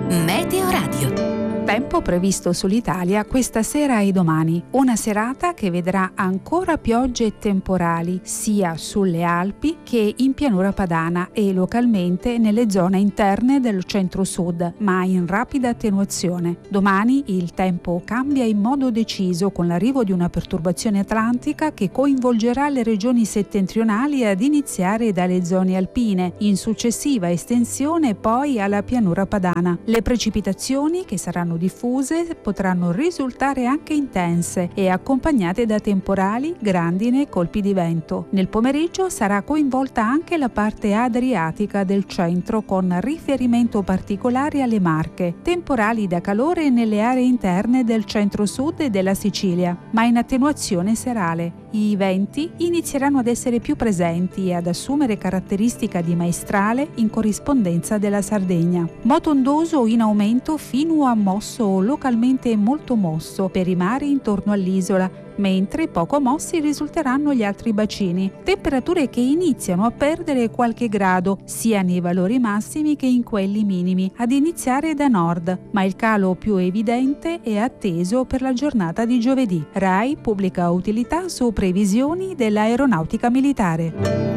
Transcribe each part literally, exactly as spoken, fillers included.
Meteoradio. Tempo previsto sull'Italia questa sera e domani. Una serata che vedrà ancora piogge e temporali sia sulle Alpi che in pianura padana e localmente nelle zone interne del centro-sud, ma in rapida attenuazione. Domani il tempo cambia in modo deciso con l'arrivo di una perturbazione atlantica che coinvolgerà le regioni settentrionali ad iniziare dalle zone alpine, in successiva estensione poi alla pianura padana. Le precipitazioni, che saranno diffuse, potranno risultare anche intense e accompagnate da temporali, grandine e colpi di vento. Nel pomeriggio sarà coinvolta anche la parte adriatica del centro con riferimento particolare alle Marche, temporali da calore nelle aree interne del centro-sud e della Sicilia, ma in attenuazione serale. I venti inizieranno ad essere più presenti e ad assumere caratteristica di maestrale in corrispondenza della Sardegna. Moto ondoso in aumento fino a mosso o localmente molto mosso per i mari intorno all'isola, mentre poco mossi risulteranno gli altri bacini. Temperature che iniziano a perdere qualche grado, sia nei valori massimi che in quelli minimi, ad iniziare da nord, ma il calo più evidente è atteso per la giornata di giovedì. RAI pubblica utilità su previsioni dell'aeronautica militare.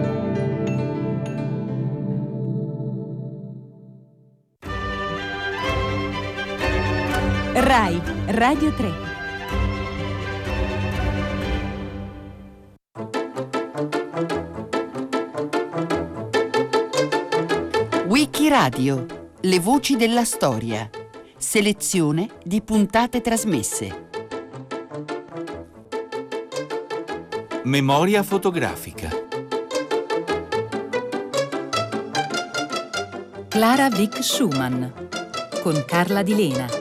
RAI Radio tre. Wikiradio, le voci della storia. Selezione di puntate trasmesse. Memoria fotografica. Clara Wieck Schumann con Carla Di Lena.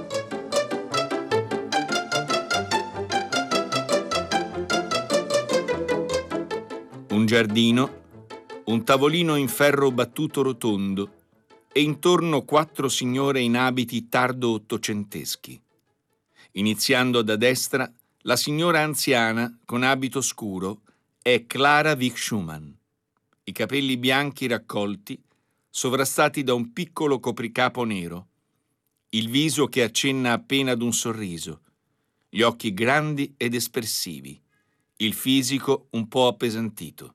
Un giardino, un tavolino in ferro battuto rotondo e intorno quattro signore in abiti tardo ottocenteschi. Iniziando da destra, la signora anziana con abito scuro è Clara Wieck Schumann. I capelli bianchi raccolti, sovrastati da un piccolo copricapo nero, il viso che accenna appena ad un sorriso, gli occhi grandi ed espressivi, il fisico un po' appesantito.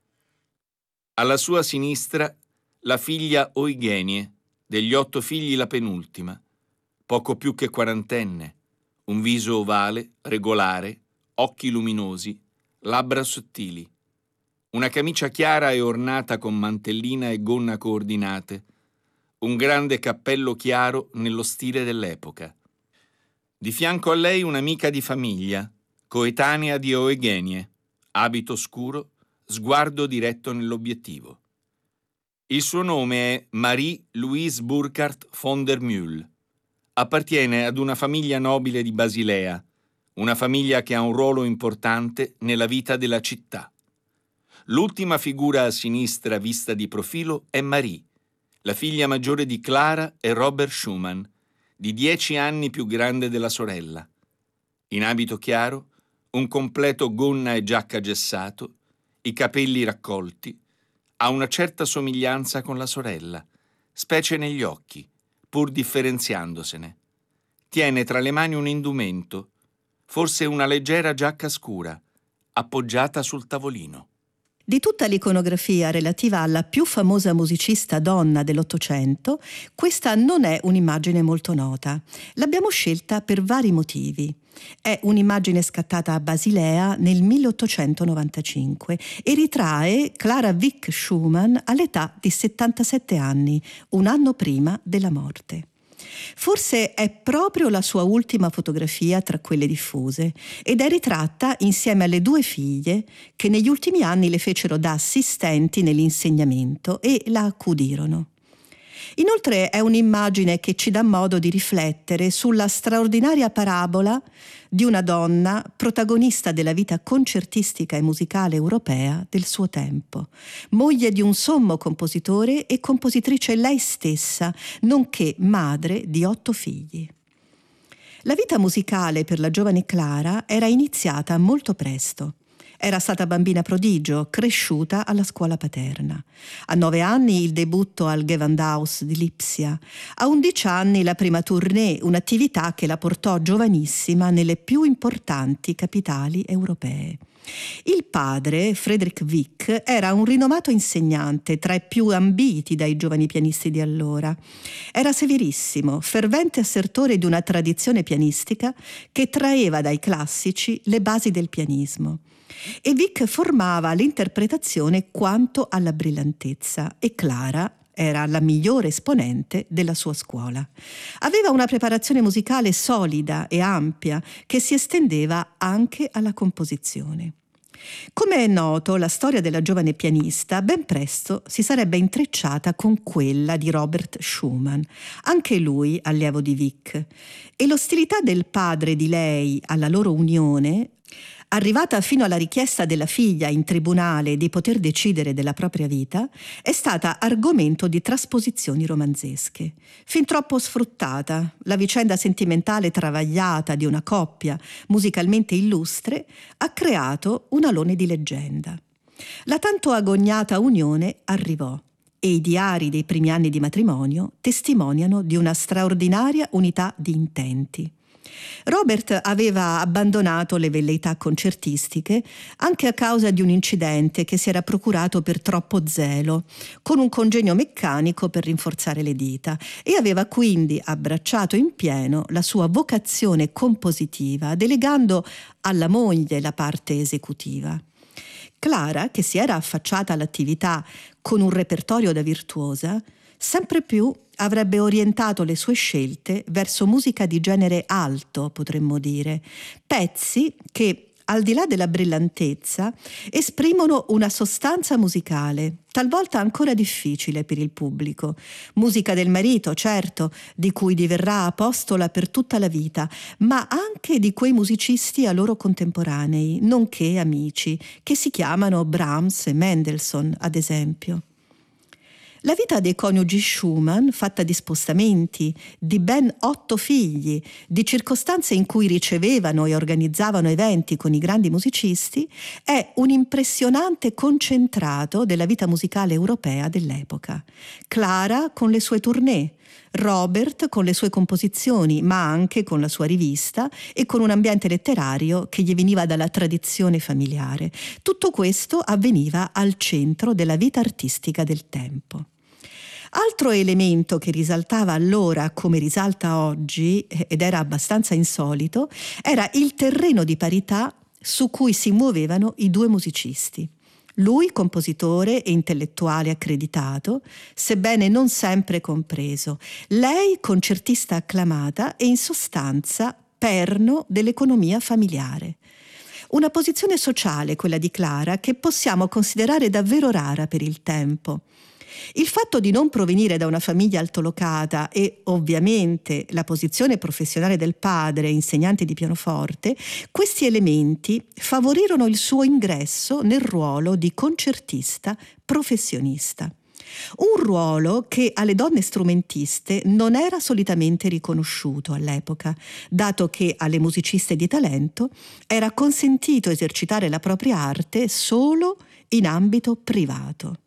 Alla sua sinistra la figlia Eugenie, degli otto figli la penultima, poco più che quarantenne, un viso ovale, regolare, occhi luminosi, labbra sottili, una camicia chiara e ornata con mantellina e gonna coordinate, un grande cappello chiaro nello stile dell'epoca. Di fianco a lei un'amica di famiglia, coetanea di Eugenie, abito scuro, sguardo diretto nell'obiettivo. Il suo nome è Marie-Louise Burkhardt von der Mühl. Appartiene ad una famiglia nobile di Basilea, una famiglia che ha un ruolo importante nella vita della città. L'ultima figura a sinistra vista di profilo è Marie, la figlia maggiore di Clara e Robert Schumann, di dieci anni più grande della sorella. In abito chiaro, un completo gonna e giacca gessato, i capelli raccolti, ha una certa somiglianza con la sorella, specie negli occhi, pur differenziandosene. Tiene tra le mani un indumento, forse una leggera giacca scura, appoggiata sul tavolino. Di tutta l'iconografia relativa alla più famosa musicista donna dell'Ottocento, questa non è un'immagine molto nota. L'abbiamo scelta per vari motivi. È un'immagine scattata a Basilea nel milleottocentonovantacinque e ritrae Clara Wieck Schumann all'età di settantasette anni, un anno prima della morte. Forse è proprio la sua ultima fotografia tra quelle diffuse ed è ritratta insieme alle due figlie che negli ultimi anni le fecero da assistenti nell'insegnamento e la accudirono. Inoltre è un'immagine che ci dà modo di riflettere sulla straordinaria parabola di una donna protagonista della vita concertistica e musicale europea del suo tempo, moglie di un sommo compositore e compositrice lei stessa, nonché madre di otto figli. La vita musicale per la giovane Clara era iniziata molto presto. Era stata bambina prodigio, cresciuta alla scuola paterna. A nove anni il debutto al Gewandhaus di Lipsia. A undici anni la prima tournée, un'attività che la portò giovanissima nelle più importanti capitali europee. Il padre, Friedrich Wieck, era un rinomato insegnante, tra i più ambiti dai giovani pianisti di allora. Era severissimo, fervente assertore di una tradizione pianistica che traeva dai classici le basi del pianismo. E Wieck formava l'interpretazione quanto alla brillantezza, e Clara era la migliore esponente della sua scuola. Aveva una preparazione musicale solida e ampia che si estendeva anche alla composizione. Come è noto, la storia della giovane pianista ben presto si sarebbe intrecciata con quella di Robert Schumann, anche lui allievo di Wieck, e l'ostilità del padre di lei alla loro unione, arrivata fino alla richiesta della figlia in tribunale di poter decidere della propria vita, è stata argomento di trasposizioni romanzesche. Fin troppo sfruttata, la vicenda sentimentale travagliata di una coppia musicalmente illustre ha creato un alone di leggenda. La tanto agognata unione arrivò e i diari dei primi anni di matrimonio testimoniano di una straordinaria unità di intenti. Robert aveva abbandonato le velleità concertistiche anche a causa di un incidente che si era procurato per troppo zelo, con un congegno meccanico per rinforzare le dita, e aveva quindi abbracciato in pieno la sua vocazione compositiva, delegando alla moglie la parte esecutiva. Clara, che si era affacciata all'attività con un repertorio da virtuosa, sempre più avrebbe orientato le sue scelte verso musica di genere alto, potremmo dire, pezzi che, al di là della brillantezza, esprimono una sostanza musicale, talvolta ancora difficile per il pubblico. Musica del marito, certo, di cui diverrà apostola per tutta la vita, ma anche di quei musicisti a loro contemporanei, nonché amici, che si chiamano Brahms e Mendelssohn, ad esempio. La vita dei coniugi Schumann, fatta di spostamenti, di ben otto figli, di circostanze in cui ricevevano e organizzavano eventi con i grandi musicisti, è un impressionante concentrato della vita musicale europea dell'epoca. Clara con le sue tournée, Robert con le sue composizioni, ma anche con la sua rivista e con un ambiente letterario che gli veniva dalla tradizione familiare. Tutto questo avveniva al centro della vita artistica del tempo. Altro elemento che risaltava allora come risalta oggi, ed era abbastanza insolito, era il terreno di parità su cui si muovevano i due musicisti. Lui compositore e intellettuale accreditato, sebbene non sempre compreso. Lei concertista acclamata e in sostanza perno dell'economia familiare. Una posizione sociale, quella di Clara, che possiamo considerare davvero rara per il tempo. Il fatto di non provenire da una famiglia altolocata e ovviamente la posizione professionale del padre, insegnante di pianoforte, questi elementi favorirono il suo ingresso nel ruolo di concertista professionista. Un ruolo che alle donne strumentiste non era solitamente riconosciuto all'epoca, dato che alle musiciste di talento era consentito esercitare la propria arte solo in ambito privato.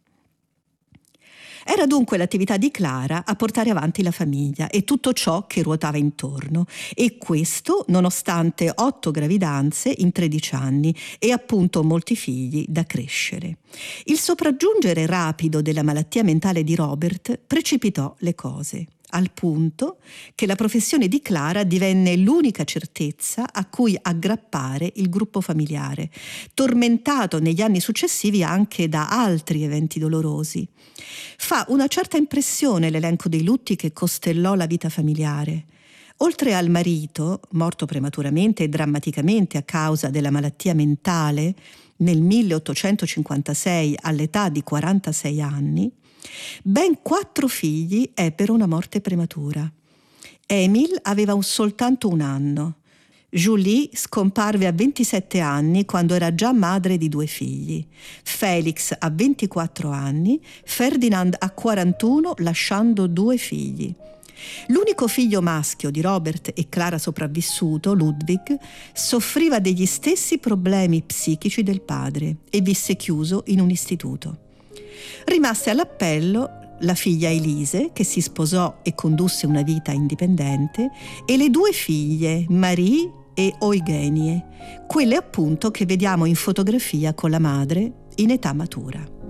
Era dunque l'attività di Clara a portare avanti la famiglia e tutto ciò che ruotava intorno, e questo nonostante otto gravidanze in tredici anni e appunto molti figli da crescere. Il sopraggiungere rapido della malattia mentale di Robert precipitò le cose, al punto che la professione di Clara divenne l'unica certezza a cui aggrappare il gruppo familiare, tormentato negli anni successivi anche da altri eventi dolorosi. Fa una certa impressione l'elenco dei lutti che costellò la vita familiare. Oltre al marito, morto prematuramente e drammaticamente a causa della malattia mentale nel milleottocentocinquantasei all'età di quarantasei anni, ben quattro figli ebbero una morte prematura. Emil aveva un, soltanto un anno. Julie scomparve a ventisette anni quando era già madre di due figli. Felix a ventiquattro anni, Ferdinand a quarantuno lasciando due figli. L'unico figlio maschio di Robert e Clara sopravvissuto, Ludwig, soffriva degli stessi problemi psichici del padre e visse chiuso in un istituto. Rimase all'appello la figlia Elise, che si sposò e condusse una vita indipendente, e le due figlie, Marie e Eugenie, quelle appunto che vediamo in fotografia con la madre in età matura.